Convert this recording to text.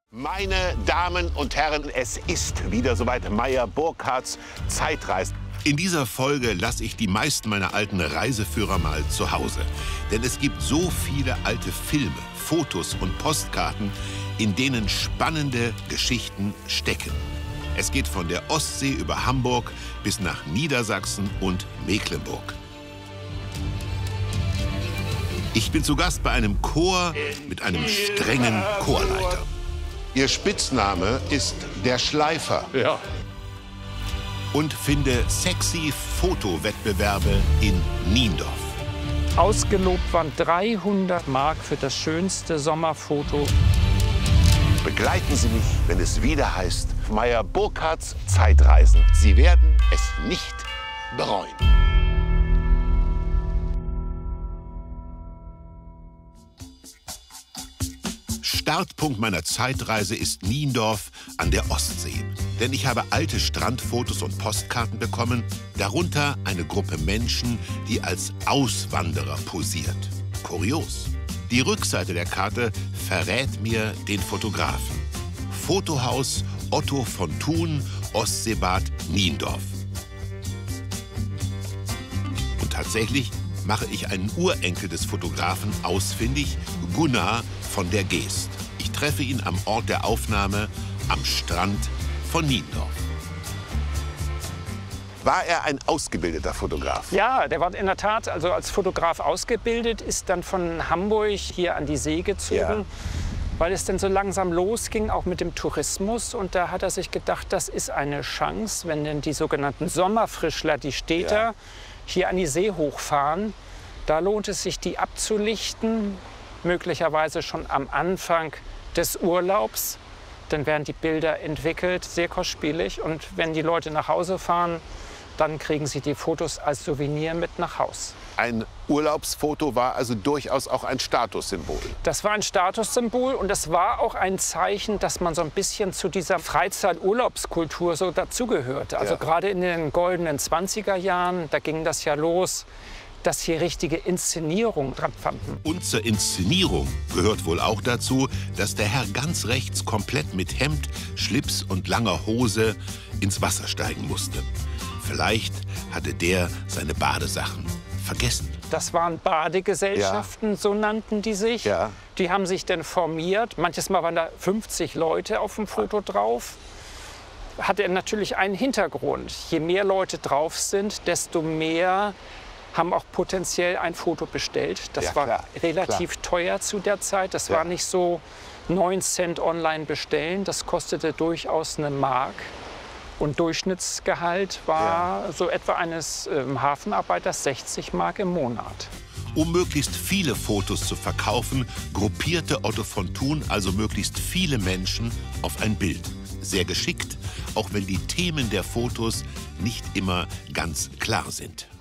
Meine Damen und Herren, es ist wieder soweit. Meyer Burkhardts Zeitreise. In dieser Folge lasse ich die meisten meiner alten Reiseführer mal zu Hause. Denn es gibt so viele alte Filme, Fotos und Postkarten, in denen spannende Geschichten stecken. Es geht von der Ostsee über Hamburg bis nach Niedersachsen und Mecklenburg. Ich bin zu Gast bei einem Chor mit einem strengen Chorleiter. Ihr Spitzname ist der Schleifer. Ja. Und finde sexy Fotowettbewerbe in Niendorf. Ausgelobt waren 300 Mark für das schönste Sommerfoto. Begleiten Sie mich, wenn es wieder heißt Meyer Burkhardts Zeitreisen. Sie werden es nicht bereuen. Startpunkt meiner Zeitreise ist Niendorf an der Ostsee. Denn ich habe alte Strandfotos und Postkarten bekommen, darunter eine Gruppe Menschen, die als Auswanderer posiert. Kurios. Die Rückseite der Karte verrät mir den Fotografen. Fotohaus Otto von Thun, Ostseebad Niendorf. Und tatsächlich mache ich einen Urenkel des Fotografen ausfindig, Gunnar von der Geest. Ich treffe ihn am Ort der Aufnahme, am Strand von Niendorf. War er ein ausgebildeter Fotograf? Ja, der war in der Tat also als Fotograf ausgebildet, ist dann von Hamburg hier an die See gezogen, weil es dann so langsam losging, auch mit dem Tourismus. Und da hat er sich gedacht, das ist eine Chance, wenn denn die sogenannten Sommerfrischler, die Städter, hier an die See hochfahren. Da lohnt es sich, die abzulichten, möglicherweise schon am Anfang des Urlaubs. Dann werden die Bilder entwickelt, sehr kostspielig. Und wenn die Leute nach Hause fahren, dann kriegen sie die Fotos als Souvenir mit nach Haus. Ein Urlaubsfoto war also durchaus auch ein Statussymbol. Das war ein Statussymbol und es war auch ein Zeichen, dass man so ein bisschen zu dieser Freizeit-Urlaubskultur so dazugehörte. Also gerade in den goldenen 20er Jahren, da ging das ja los, dass hier richtige Inszenierungen dran fanden. Und zur Inszenierung gehört wohl auch dazu, dass der Herr ganz rechts komplett mit Hemd, Schlips und langer Hose ins Wasser steigen musste. Vielleicht hatte der seine Badesachen vergessen. Das waren Badegesellschaften, so nannten die sich. Ja. Die haben sich dann formiert. Manches Mal waren da 50 Leute auf dem Foto drauf. Hatte natürlich einen Hintergrund. Je mehr Leute drauf sind, desto mehr haben auch potenziell ein Foto bestellt. Das war relativ teuer zu der Zeit. Das war nicht so 9 Cent online bestellen. Das kostete durchaus eine Mark. Und Durchschnittsgehalt war so etwa eines Hafenarbeiters 60 Mark im Monat. Um möglichst viele Fotos zu verkaufen, gruppierte Otto von Thun also möglichst viele Menschen auf ein Bild. Sehr geschickt, auch wenn die Themen der Fotos nicht immer ganz klar sind.